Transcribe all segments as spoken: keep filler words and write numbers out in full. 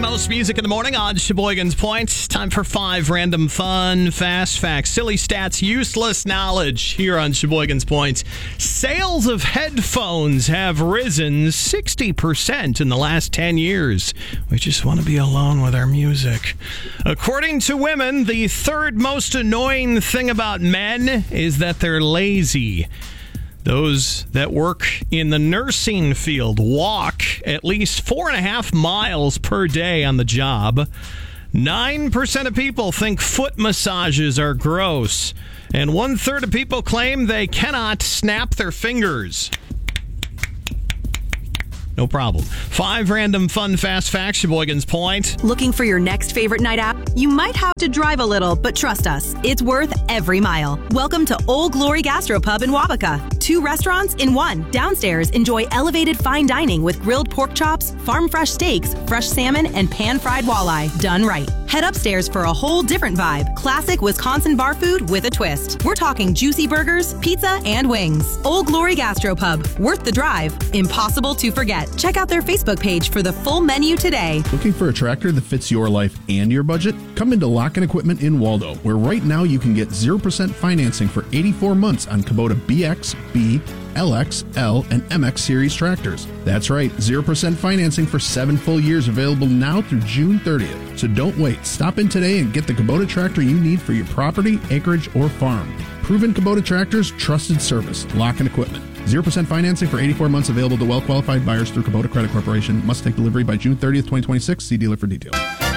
most music in the morning on Sheboygan's Point. Time for five random fun, fast facts, silly stats, useless knowledge here on Sheboygan's Point. Sales of headphones have risen sixty percent in the last ten years. We just want to be alone with our music. According to women, the third most annoying thing about men is that they're lazy. Those that work in the nursing field walk at least four and a half miles per day on the job. Nine percent of people think foot massages are gross. And one third of people claim they cannot snap their fingers. No problem. Five random fun fast facts, Sheboygan's Point. Looking for your next favorite night out? You might have to drive a little, but trust us, it's worth every mile. Welcome to Old Glory Gastropub in Wabaka. Two restaurants in one. Downstairs, enjoy elevated fine dining with grilled pork chops, farm fresh steaks, fresh salmon, and pan-fried walleye. Done right. Head upstairs for a whole different vibe. Classic Wisconsin bar food with a twist. We're talking juicy burgers, pizza, and wings. Old Glory Gastropub. Worth the drive. Impossible to forget. Check out their Facebook page for the full menu today. Looking for a tractor that fits your life and your budget? Come into Lock and Equipment in Waldo, where right now you can get zero percent financing for eighty-four months on Kubota B X, B, L X, L, and M X series tractors. That's right, zero percent financing for seven full years available now through June thirtieth. So don't wait. Stop in today and get the Kubota tractor you need for your property, acreage, or farm. Proven Kubota tractors, trusted service. Lock and Equipment. zero percent financing for eighty-four months available to well-qualified buyers through Kubota Credit Corporation. Must take delivery by June thirtieth, twenty twenty-six. See dealer for details.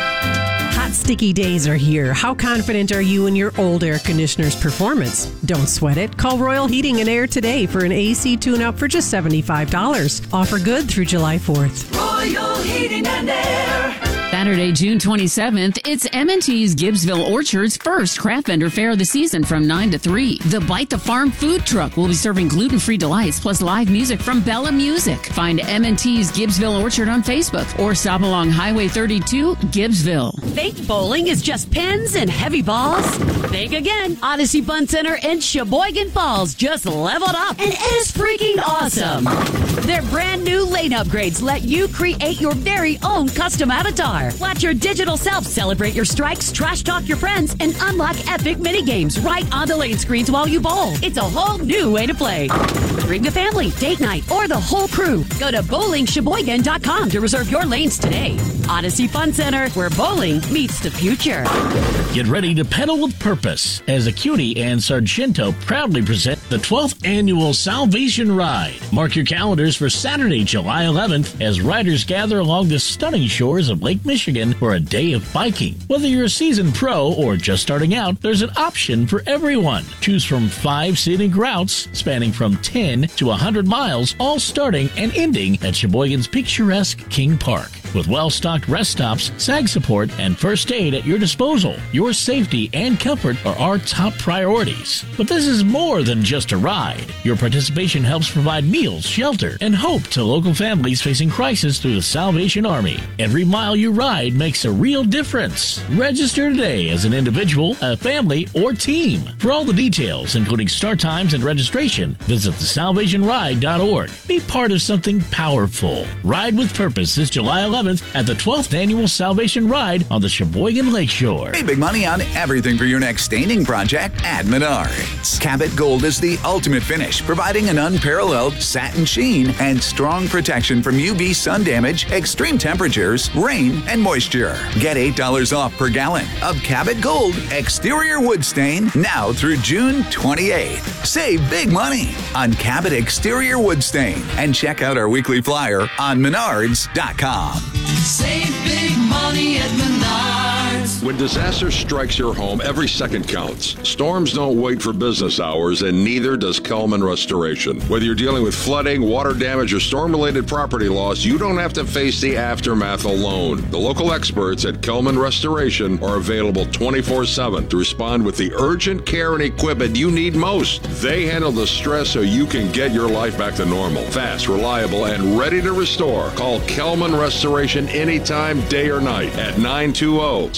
Hot, sticky days are here. How confident are you in your old air conditioner's performance? Don't sweat it. Call Royal Heating and Air today for an A C tune-up for just seventy-five dollars. Offer good through July fourth. Royal Heating and Air. Saturday, June twenty-seventh, it's M and T's Gibbsville Orchard's first craft vendor fair of the season from nine to three. The Bite the Farm food truck will be serving gluten-free delights plus live music from Bella Music. Find M and T's Gibbsville Orchard on Facebook or stop along Highway thirty-two, Gibbsville. Think bowling is just pins and heavy balls? Think again. Odyssey Fun Center in Sheboygan Falls just leveled up and is freaking awesome. Their brand new lane upgrades let you create your very own custom avatar. Let your digital self celebrate your strikes, trash talk your friends, and unlock epic mini games right on the lane screens while you bowl. It's a whole new way to play. Bring the family, date night, or the whole crew. Go to bowling sheboygan dot com to reserve your lanes today. Odyssey Fun Center, where bowling meets the future. Get ready to pedal with purpose as Acuity and Sargento proudly present the twelfth Annual Salvation Ride. Mark your calendars for Saturday, July eleventh, as riders gather along the stunning shores of Lake Michigan for a day of biking. Whether you're a seasoned pro or just starting out, there's an option for everyone. Choose from five scenic routes spanning from ten to one hundred miles, all starting and ending at Sheboygan's picturesque King Park. With well-stocked rest stops, sag support, and first aid at your disposal, your safety and comfort are our top priorities. But this is more than just a ride. Your participation helps provide meals, shelter, and hope to local families facing crisis through the Salvation Army. Every mile you ride makes a real difference. Register today as an individual, a family, or team. For all the details, including start times and registration, visit the salvation ride dot org. Be part of something powerful. Ride with Purpose this July eleventh at the twelfth Annual Salvation Ride on the Sheboygan Lakeshore. Pay big money on everything for your next staining project at Menards. Cabot Gold is the ultimate finish, providing an unparalleled satin sheen and strong protection from U V sun damage, extreme temperatures, rain, and moisture. Get eight dollars off per gallon of Cabot Gold exterior wood stain now through June twenty-eighth. Save big money on Cabot exterior wood stain and check out our weekly flyer on menards dot com. Save big money at Menards. When disaster strikes your home, every second counts. Storms don't wait for business hours, and neither does Kelman Restoration. Whether you're dealing with flooding, water damage, or storm-related property loss, you don't have to face the aftermath alone. The local experts at Kelman Restoration are available twenty-four seven to respond with the urgent care and equipment you need most. They handle the stress so you can get your life back to normal. Fast, reliable, and ready to restore. Call Kelman Restoration anytime, day or night, at nine two zero, six eight nine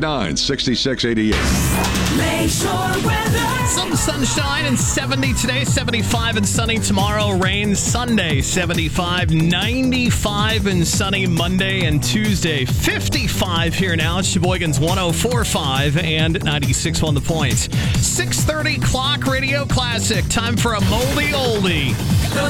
nine, six six eight eight. Lakeshore weather. Some sunshine and seventy today, seventy-five and sunny tomorrow. Rain Sunday, seventy-five, ninety-five and sunny Monday and Tuesday, fifty-five here now. It's Sheboygan's one oh four point five and ninety-six point one The Point. six thirty clock radio classic. Time for a moldy oldie.